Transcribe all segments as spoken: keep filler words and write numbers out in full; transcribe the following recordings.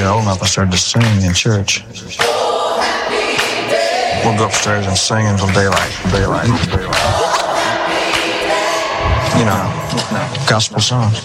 get old enough, I started to sing in church. We'll go upstairs and sing until daylight, daylight, daylight. You know, gospel songs.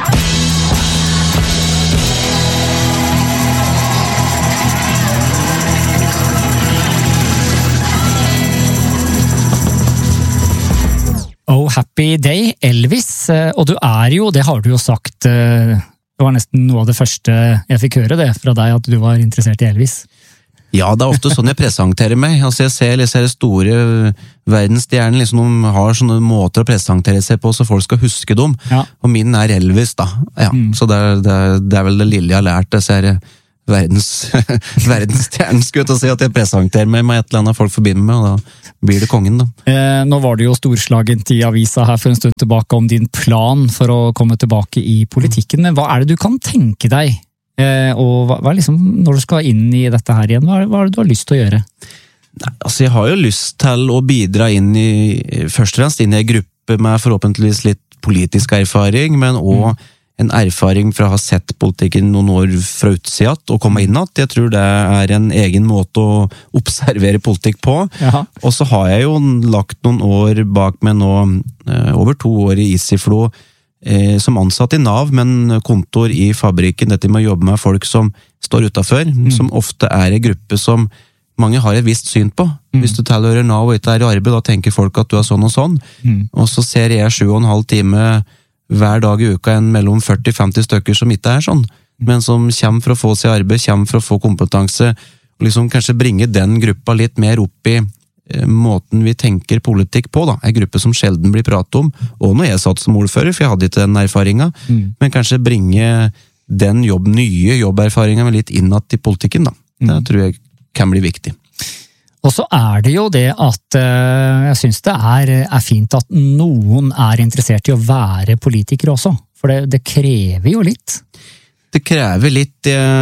Oh Happy Day, Elvis, og du er jo, det har du jo sagt, det var nesten noe av det første jeg fikk høre det fra deg, at du var interessert i Elvis. Ja, det er ofte sånn jeg presenterer meg. Altså, jeg ser disse store verdensstjerner, liksom, de har sånne måter å presentere seg på, så folk skal huske dem. Ja. Og min er Elvis, da. Ja, mm. Så det er, det, er, det er vel det lille jeg har lært, disse her verdens, verdensstjernen, skulle jeg til å si, at jeg presenterer meg med et eller annet folk forbinder med, og da blir det kongen, da. Eh, nå var det jo storslagent i avisa her for en stund tilbake om din plan for å komme tilbake i politikken, men hva er det du kan tenke deg? Eh, og hva, hva er liksom, når du skal inn i dette her igjen, hva er, hva er det du har lyst til å gjøre? Nei, altså jeg har jo lyst til å bidra inn i, først og fremst inn i en gruppe med forhåpentligvis litt politisk erfaring, men også mm. en erfaring fra å ha sett politikken noen år fra utsida og komme inn at jeg tror det er en egen måte å observere politikk på. Jaha. Og så har jeg jo lagt noen år bak meg nå, over to år i Isiflo, eh, som ansatt i Nav, men kontor i fabrikken, dette med å jobbe med folk som står utenfor, mm. som ofte er en gruppe som mange har et visst syn på. Mm. Hvis du tilhører Nav og ikke er i arbeid, da tenker folk at du er sånn og sånn. Mm. Og så ser jeg sju og en halv time hver dag i uka en mellom førti til femti stykker som ikke er sånn, men som kommer for å få seg arbeid, kommer for å få kompetanse, og liksom kanskje bringe den gruppa litt mer opp i eh, måten vi tenker politikk på, da. En gruppe som sjelden blir pratet om, og når jeg satt som ordfører, for jeg hadde ikke den erfaringen, mm. men kanskje bringe den jobb, nye jobberfaringen litt innad i politikken, da. Mm. Det tror jeg kan bli viktig. Og så er det jo det at uh, jeg synes det er, er fint at noen er interessert i å være politikere også, for det, det krever jo litt. Det krever litt,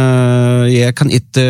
jeg, jeg kan ikke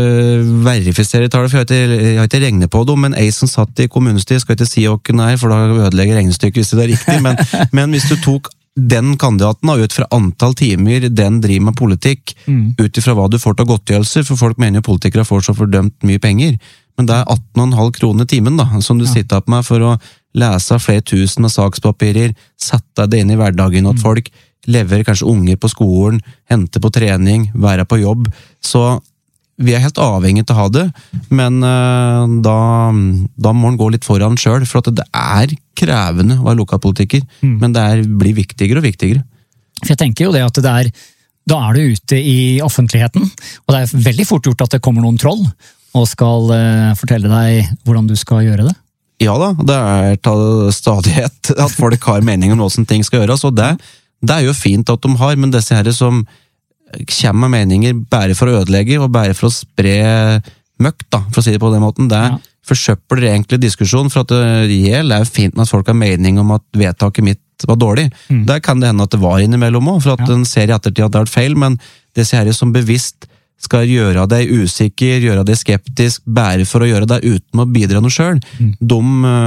verifisere tallet, for jeg har ikke, jeg har ikke regnet på det, men jeg som satt i kommunestyret skal ikke si åkken her, for da ødelegger regnestykket hvis det er riktig, men, men hvis du tok den kandidaten ut fra antall timer den driver med politikk, mm. ut ifra hva du får til godtgjørelser, for folk mener jo politikere får så fordømt mye penger, men det er atten komma fem kroner timen da, som du ja. Sitter opp med for å lese flere tusen med sakspapirer, sette det inn i hverdagen at mm. folk leverer kanskje unger på skolen, henter på trening, være på jobb, så vi er helt avhengig til å ha det, men uh, da, da må man gå litt foran selv, for at det er krevende å være lokalpolitiker, mm. men det er, blir viktigere og viktigere. For jeg tenker jo det at det er, da er du ute i offentligheten, og det er veldig fort gjort at det kommer noen troll, og skal uh, fortelle deg hvordan du skal gjøre det? Ja da, det er til stadighet at folk har mening om hvordan ting skal gjøres, og det, det er jo fint at de har, men disse her som kommer med meninger bare for å ødelegge, og bare for å spre møkt, da, for å si det på den måten, det ja. Forsøpler egentlig diskusjon, for at det er jo fint med at folk har mening om at vedtaket mitt var dårlig. Mm. Der kan det hende at det var innimellom også, for at ja. En ser i ettertid at det har vært feil, men disse her som bevisst skal gjøre deg usikker, gjøre deg skeptisk, bare for å gjøre deg uten å bidra noe selv. Mm. De,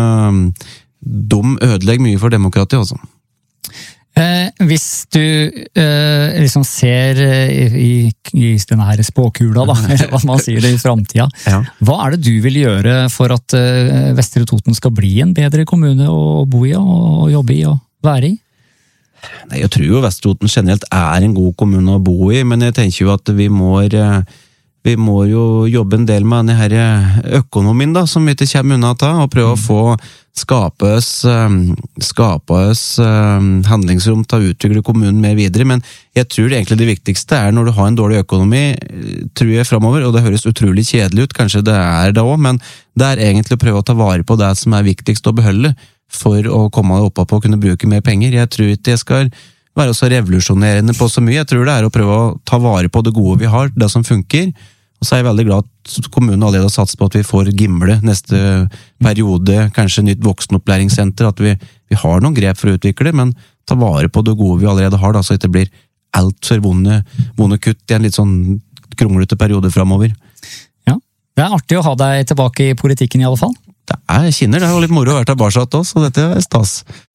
de ødelegger mye for demokratiet, altså. Eh, hvis du eh, liksom ser i, i denne her spåkula, da, eller hva man sier det i fremtiden, ja. Hva er det du vil gjøre for at eh, Vestre Toten skal bli en bedre kommune å bo i, og jobbe i, og være i? Nei, jeg tror jo Vestre Toten generelt er en god kommune å bo i, men jeg tenker jo at vi må, vi må jo jobbe en del med denne her økonomien da, som vi ikke kommer unna til, og prøve mm. å få skape oss, skape oss handlingsrom til å utvikle kommunen mer videre, men jeg tror egentlig det viktigste er når du har en dårlig økonomi, tror jeg fremover, og det høres utrolig kjedelig ut, kanskje det er det også, men det er egentlig å prøve å ta vare på det som er viktigst å beholde, for å komme opp på å kunne bruke mer penger. Jeg tror ikke jeg skal være så revolusjonerende på så mye. Jeg tror det er å prøve å ta vare på det gode vi har, det som funker. Og så er jeg veldig glad at kommunen allerede har satset på at vi får Gimle neste periode, kanskje nytt voksenopplæringssenter, at vi, vi har noen grep for å utvikle, men ta vare på det gode vi allerede har, da, så det ikke blir alt for vonde, vonde kutt i en litt sånn kronglete periode fremover. Ja, det er artig å ha deg tilbake i politikken i alle fall. Det er kinner, det er jo litt moro å være tilbake også, så dette er stas.